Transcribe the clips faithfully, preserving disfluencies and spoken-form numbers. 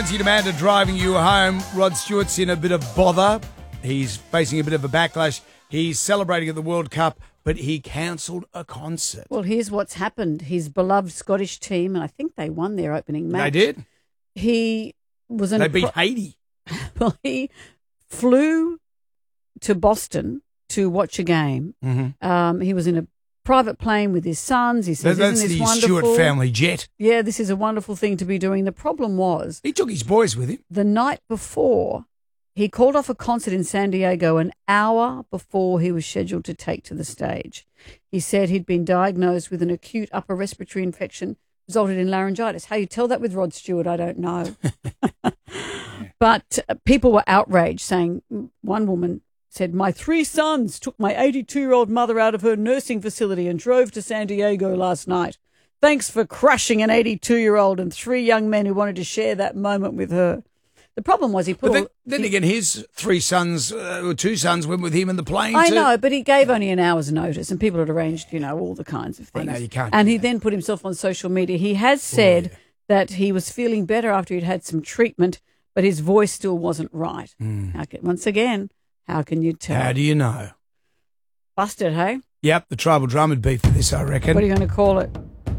Amanda driving you home. Rod Stewart's in a bit of bother. He's facing a bit of a backlash. He's celebrating at the World Cup, but he cancelled a concert. Well, here's what's happened. His beloved Scottish team, and I think they won their opening match. They did. He was in They a beat pro- Haiti. Well, he flew to Boston to watch a game. Mm-hmm. Um, he was in a private plane with his sons. He says, That's "Isn't this the wonderful?" Stewart family jet. Yeah, this is a wonderful thing to be doing. The problem was He took his boys with him. the night before, he called off a concert in San Diego an hour before he was scheduled to take to the stage. He said he'd been diagnosed with an acute upper respiratory infection, resulted in laryngitis. How you tell that with Rod Stewart, I don't know. But uh, people were outraged, saying, one woman said, "My three sons took my eighty-two-year-old mother out of her nursing facility and drove to San Diego last night. Thanks for crushing an eighty-two-year-old and three young men who wanted to share that moment with her." The problem was he put But then, all, then he, again, his three sons, uh, or two sons, went with him in the plane. I to- know, but he gave only an hour's notice and people had arranged, you know, all the kinds of I things. know, you can't And do he that. then put himself on social media. He has said Oh, yeah. that he was feeling better after he'd had some treatment, but his voice still wasn't right. Mm. How can, once again, how can you tell? How do you know? Busted, hey? Yep, the tribal drum would be for this, I reckon. What are you going to call it?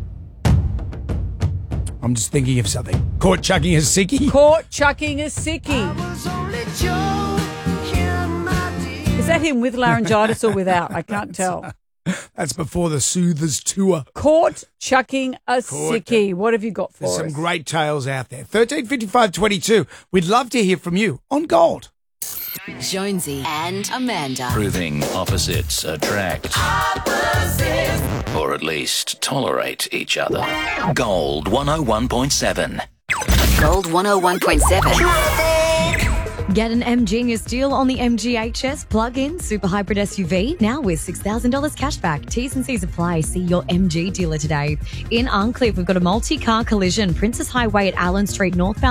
I'm just thinking of something. Caught chucking a sickie. Caught chucking a sickie. Is that him with laryngitis or without? I can't tell. That's before the Soothers tour. Caught chucking a Caught- sickie. What have you got for There's us? some great tales out there. thirteen fifty-five twenty-two. We'd love to hear from you on Gold. Jonesy and Amanda. Proving opposites attract. Or at least tolerate each other. Gold one oh one point seven. Gold one oh one point seven. Get an M Genius deal on the M G H S plug-in super hybrid S U V now with six thousand dollars cashback. T's and C's apply. See your M G dealer today. In Arncliffe, we've got a multi-car collision. Princess Highway at Allen Street northbound.